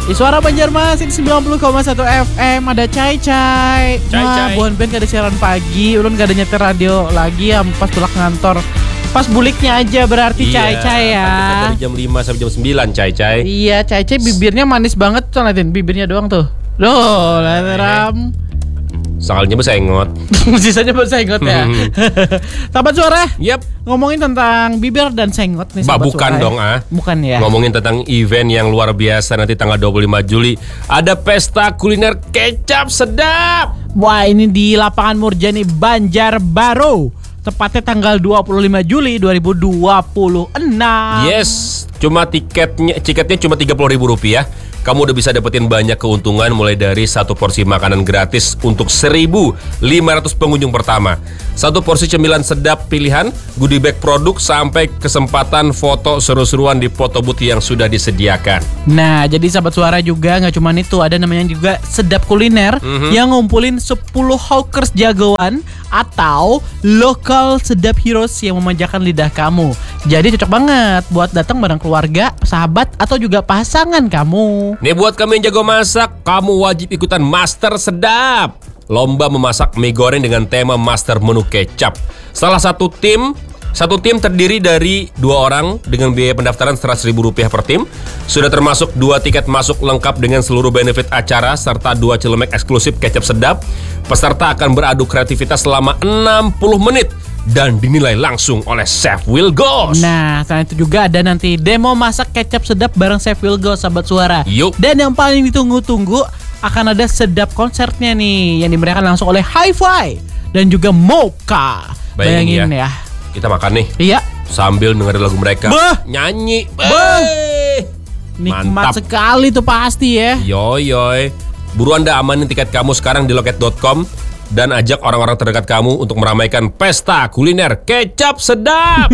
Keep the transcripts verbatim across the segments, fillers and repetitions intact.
Di Suara Banjarmasin sembilan puluh koma satu F M ada Cai Cai. Cai Wah, Cai. Buan Ben gak ada siaran pagi, ulun gak ada nyetir radio lagi ya pas pulang kantor. Pas buliknya aja berarti Cai Cai ya. Dari jam lima sampai jam sembilan Cai Cai. Iya, Cai Cai bibirnya manis banget tuh, liatin bibirnya doang tuh. Loh, ram. Soalnya bersengot. Sisanya bersengot ya. Sahabat Suara, Yap. ngomongin tentang bibir dan sengot nih Bah, sahabat bukan Suara. dong ah. Bukan ya. Ngomongin tentang event yang luar biasa nanti tanggal dua puluh lima Juli. Ada pesta kuliner kecap sedap. Wah, ini di Lapangan Murjani Banjarbaru. Tepatnya tanggal dua puluh lima Juli dua ribu dua puluh enam. Yes, cuma tiketnya tiketnya cuma tiga puluh ribu rupiah. Kamu udah bisa dapetin banyak keuntungan mulai dari satu porsi makanan gratis untuk seribu lima ratus pengunjung pertama. Satu porsi cemilan sedap pilihan, goodie bag produk, sampai kesempatan foto seru-seruan di foto booth yang sudah disediakan. Nah, jadi sahabat Suara juga nggak cuma itu, ada namanya juga Sedap Kuliner Mhm. yang ngumpulin sepuluh hawkers jagoan atau local sedap heroes yang memanjakan lidah kamu. Jadi cocok banget buat datang bareng keluarga, sahabat, atau juga pasangan kamu. Nih buat kamu yang jago masak, kamu wajib ikutan Master Sedap. Lomba memasak mie goreng dengan tema Master Menu Kecap. Salah satu tim, satu tim terdiri dari dua orang dengan biaya pendaftaran seratus ribu rupiah per tim. Sudah termasuk dua tiket masuk lengkap dengan seluruh benefit acara serta dua celemek eksklusif kecap sedap. Peserta akan beradu kreativitas selama enam puluh menit dan dinilai langsung oleh Chef Wilgos. Nah, selain itu juga ada nanti demo masak kecap sedap bareng Chef Wilgos, sahabat Suara. Yuk. Dan yang paling ditunggu-tunggu akan ada sedap konsernya nih yang dimeriahkan langsung oleh Hi-Fi dan juga Mocha. Bayangin Bayangin ya. Kita makan nih Iya, sambil dengerin lagu mereka. Bah. Nyanyi. Bah. Eh. nikmat Mantap. sekali tuh pasti ya. Yoy yoy. Buruan dah amanin tiket kamu sekarang di loket dot com dan ajak orang-orang terdekat kamu untuk meramaikan pesta kuliner kecap sedap.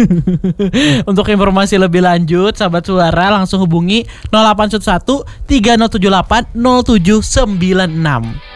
Untuk informasi lebih lanjut, sahabat Suara langsung hubungi nol delapan satu satu tiga nol tujuh delapan nol tujuh sembilan enam.